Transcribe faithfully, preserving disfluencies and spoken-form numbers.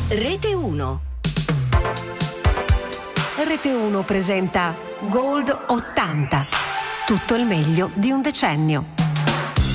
Rete uno. Rete uno presenta Gold ottanta. Tutto il meglio di un decennio.